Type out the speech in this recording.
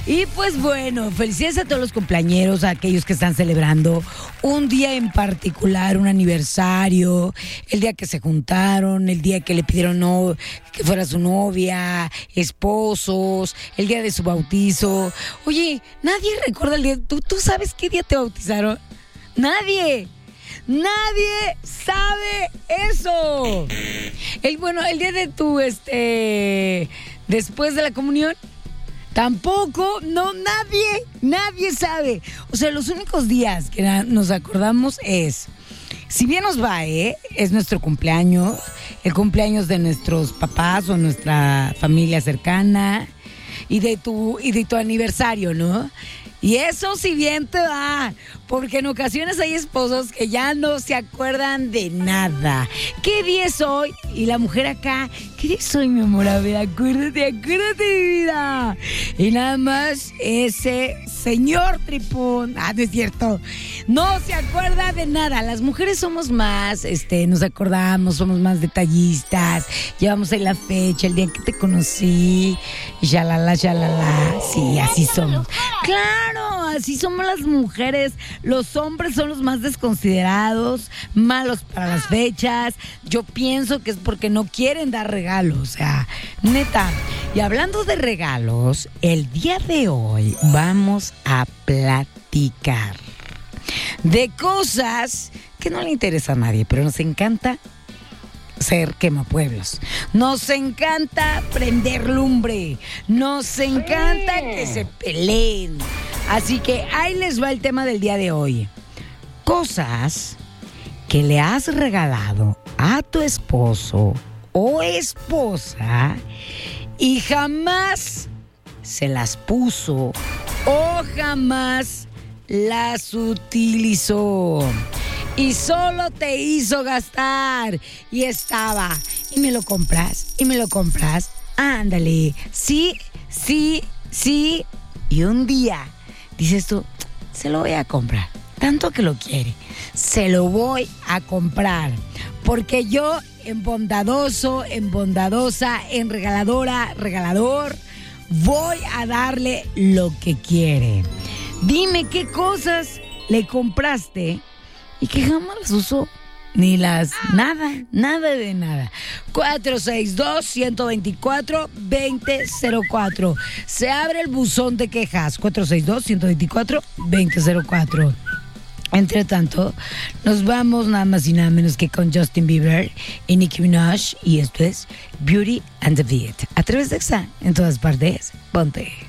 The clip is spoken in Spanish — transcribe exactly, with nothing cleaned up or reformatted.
Y pues bueno, felicidades a todos los cumpleañeros, a aquellos que están celebrando un día en particular, un aniversario, el día que se juntaron, el día que le pidieron no, que fuera su novia, esposos, el día de su bautizo. Oye, nadie recuerda el día. ¿Tú, tú sabes qué día te bautizaron? Nadie. Nadie sabe eso. El, bueno, el día de tu, este, después de la comunión, tampoco, no, nadie, nadie sabe. O sea, los únicos días que nos acordamos es, si bien nos va, ¿eh? Es nuestro cumpleaños, el cumpleaños de nuestros papás o nuestra familia cercana y de tu, y de tu aniversario, ¿no? Y eso si bien te va, porque en ocasiones hay esposos que ya no se acuerdan de nada. ¿Qué día es hoy? Y la mujer acá, ¿qué día es hoy, mi amor? A ver, acuérdate, acuérdate, mi vida. Y nada más ese señor tripón, ah, no es cierto, no se acuerda de nada. Las mujeres somos más, este, nos acordamos, somos más detallistas, llevamos ahí la fecha, el día en que te conocí, y shalala, shalala, sí, así somos. Claro, así somos las mujeres. Los hombres son los más desconsiderados, malos para las fechas. Yo pienso que es porque no quieren dar regalos, o sea, neta. Y hablando de regalos, el día de hoy vamos a platicar de cosas que no le interesan a nadie, pero nos encanta ser quemapueblos. Nos encanta prender lumbre. Nos encanta que se peleen. Así que ahí les va el tema del día de hoy. Cosas que le has regalado a tu esposo o esposa y jamás se las puso o jamás las utilizó. Y solo te hizo gastar. Y estaba, y me lo compras, y me lo compras. Ándale, sí, sí, sí. Y un día dices tú, se lo voy a comprar. Tanto que lo quiere, se lo voy a comprar. Porque yo, en bondadoso, en bondadosa, en regaladora, regalador, voy a darle lo que quiere. Dime qué cosas le compraste y que jamás las usó, ni las, nada, nada de nada. cuatro seis dos, uno dos cuatro, dos cero cero cuatro. Se abre el buzón de quejas, cuatro seis dos, uno dos cuatro, dos cero cero cuatro. Entre tanto, nos vamos nada más y nada menos que con Justin Bieber y Nicki Minaj, y esto es Beauty and the Beat. A través de Exa, en todas partes, ponte.